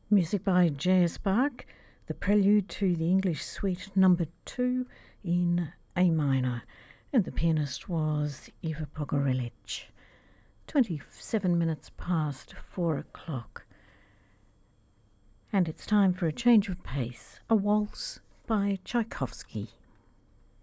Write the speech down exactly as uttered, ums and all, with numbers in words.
Music by J S. Bach, the prelude to the English Suite number two in A minor, and the pianist was Ivo Pogorelic. twenty-seven minutes past four o'clock. And it's time for a change of pace, a waltz by Tchaikovsky.